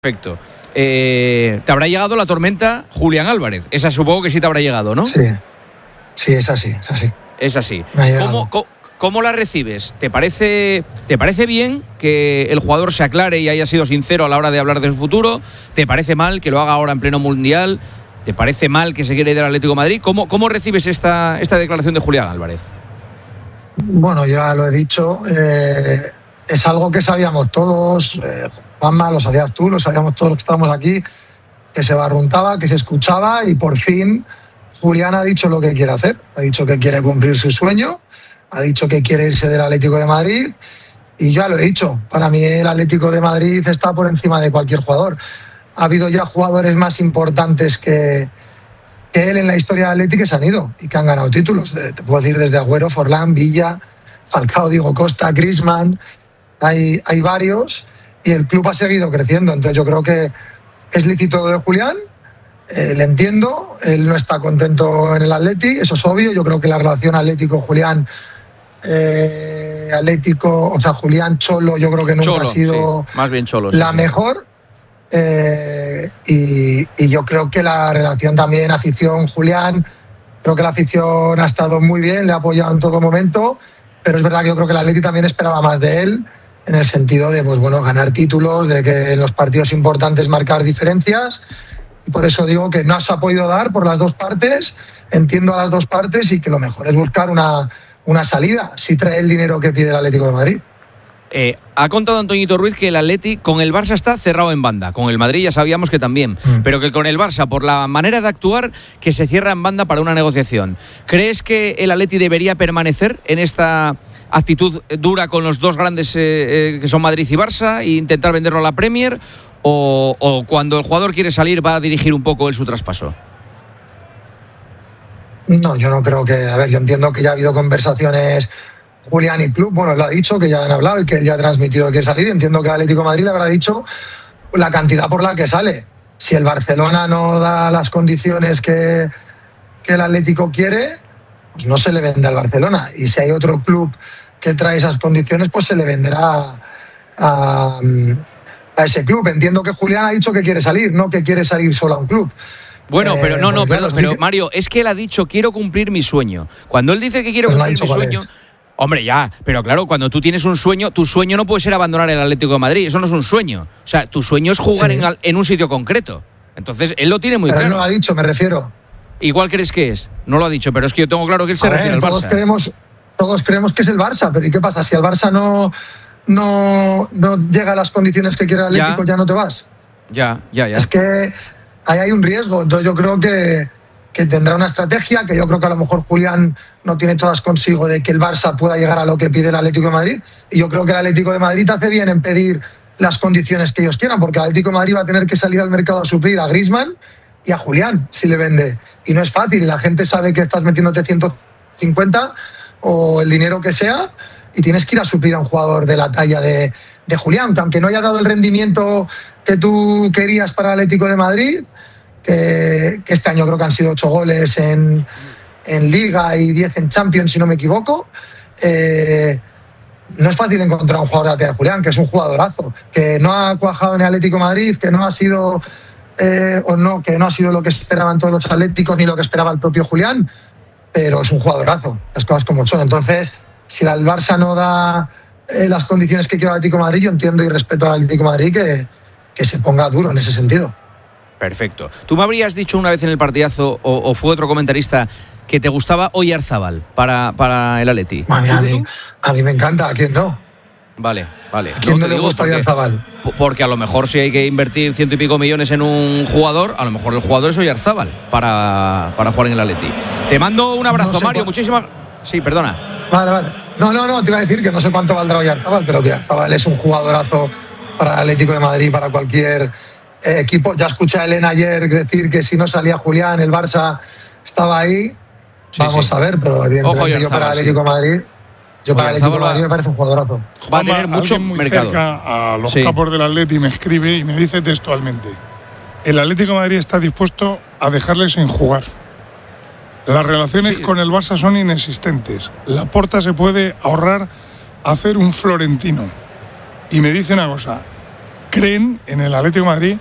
Perfecto. Te habrá llegado la tormenta Julián Álvarez. Esa supongo que sí te habrá llegado, ¿no? Sí, es así. Es así. ¿Cómo la recibes? ¿Te parece bien que el jugador se aclare y haya sido sincero a la hora de hablar de su futuro? ¿Te parece mal que lo haga ahora en pleno mundial? ¿Te parece mal que se quiera ir del Atlético de Madrid? ¿Cómo recibes esta declaración de Julián Álvarez? Bueno, ya lo he dicho. Es algo que sabíamos todos. Juanma, lo sabías tú, lo sabíamos todos los que estábamos aquí, que se barruntaba, que se escuchaba, y por fin Julián ha dicho lo que quiere hacer. Ha dicho que quiere cumplir su sueño, ha dicho que quiere irse del Atlético de Madrid, y ya lo he dicho, para mí el Atlético de Madrid está por encima de cualquier jugador. Ha habido ya jugadores más importantes que él en la historia del Atlético que se han ido y que han ganado títulos. Te puedo decir desde Agüero, Forlán, Villa, Falcao, Diego Costa, Griezmann. Hay varios y el club ha seguido creciendo. Entonces yo creo que es lícito de Julián, le entiendo, él no está contento en el Atleti, eso es obvio. Yo creo que la relación Atlético-Julián, Julián-Cholo, yo creo que nunca ha sido más bien Cholo, la mejor. Y yo creo que la relación también afición-Julián, creo que la afición ha estado muy bien, le ha apoyado en todo momento, pero es verdad que yo creo que el Atleti también esperaba más de él, en el sentido de ganar títulos, de que en los partidos importantes marcar diferencias. Y por eso digo que no se ha podido dar por las dos partes, entiendo a las dos partes, y que lo mejor es buscar una salida, si trae el dinero que pide el Atlético de Madrid. Ha contado Antoñito Ruiz que el Atleti con el Barça está cerrado en banda. Con el Madrid ya sabíamos que también, pero que con el Barça, por la manera de actuar, que se cierra en banda para una negociación. ¿Crees que el Atleti debería permanecer en esta actitud dura con los dos grandes que son Madrid y Barça, e intentar venderlo a la Premier, o cuando el jugador quiere salir va a dirigir un poco él su traspaso? No, yo no creo que... A ver, yo entiendo que ya ha habido conversaciones Julián y club, bueno, lo ha dicho, que ya han hablado y que él ya ha transmitido que quiere salir. Entiendo que Atlético de Madrid le habrá dicho la cantidad por la que sale. Si el Barcelona no da las condiciones que el Atlético quiere, pues no se le vende al Barcelona. Y si hay otro club que trae esas condiciones, pues se le venderá a ese club. Entiendo que Julián ha dicho que quiere salir, no que quiere salir solo a un club. Bueno, pero pero Mario, es que él ha dicho quiero cumplir mi sueño. Cuando él dice que quiere cumplir mi sueño... Hombre, ya, pero claro, cuando tú tienes un sueño, tu sueño no puede ser abandonar el Atlético de Madrid, eso no es un sueño. O sea, tu sueño es jugar en un sitio concreto. Entonces, él lo tiene muy claro. Pero él no lo ha dicho, me refiero. ¿Igual crees que es? No lo ha dicho, pero es que yo tengo claro que él se refiere al Barça. Todos creemos que es el Barça, pero ¿y qué pasa? Si el Barça no llega a las condiciones que quiere el Atlético, ¿ya no te vas? Ya. Es que ahí hay un riesgo. Entonces yo creo que tendrá una estrategia, que yo creo que a lo mejor Julián no tiene todas consigo, de que el Barça pueda llegar a lo que pide el Atlético de Madrid. Y yo creo que el Atlético de Madrid hace bien en pedir las condiciones que ellos quieran, porque el Atlético de Madrid va a tener que salir al mercado a suplir a Griezmann y a Julián, si le vende. Y no es fácil, y la gente sabe que estás metiéndote 150 o el dinero que sea, y tienes que ir a suplir a un jugador de la talla de Julián, que aunque no haya dado el rendimiento que tú querías para el Atlético de Madrid, que este año creo que han sido 8 goles en Liga y 10 en Champions, si no me equivoco. No es fácil encontrar un jugador de la talla de Julián, que es un jugadorazo, que no ha cuajado en el Atlético de Madrid, que no ha sido que no ha sido lo que esperaban todos los atléticos ni lo que esperaba el propio Julián, pero es un jugadorazo, las cosas como son. Entonces, si el Barça no da las condiciones que quiere el Atlético de Madrid, yo entiendo y respeto al Atlético de Madrid que se ponga duro en ese sentido. Perfecto. Tú me habrías dicho una vez en el partidazo, o fue otro comentarista, que te gustaba Oyarzabal para el Atleti. A mí me encanta, ¿a quién no? Vale. ¿A quién no le gusta Oyarzabal? Porque a lo mejor si hay que invertir 100 y pico millones en un jugador, a lo mejor el jugador es Oyarzabal para jugar en el Atleti. Te mando un abrazo, Mario. Muchísimas... Sí, perdona. Vale. No, te iba a decir que no sé cuánto valdrá Oyarzabal, pero que Oyarzabal es un jugadorazo para el Atlético de Madrid, para cualquier equipo. Ya escuché a Elena ayer decir que si no salía Julián, el Barça estaba ahí. Vamos a ver, pero evidentemente yo para el Atlético de Madrid... para el Atlético de Madrid me parece un jugadorazo. Va a tener mucho muy mercado. Cerca a los capos del Atleti me escribe y me dice textualmente: el Atlético de Madrid está dispuesto a dejarle sin jugar. Las relaciones con el Barça son inexistentes. Laporta se puede ahorrar hacer un Florentino. Y me dice una cosa: creen en el Atlético de Madrid